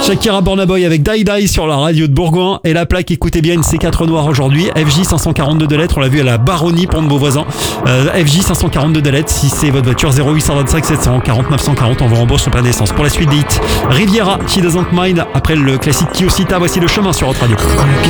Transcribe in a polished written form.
Shakira Burna Boy avec Die Die sur la radio de Bourgoin. Et la plaque, écoutez bien, une C4 noire aujourd'hui. FJ 542 de lettres, on l'a vu à la Baronnie, Pont de Beauvoisin. FJ 542 de lettres, si c'est votre voiture, 0825 740 940, on vous rembourse sur plein d'essence. Pour la suite des hits, Riviera, She Doesn't Mind, après le classique Kiosita, voici le chemin sur votre radio.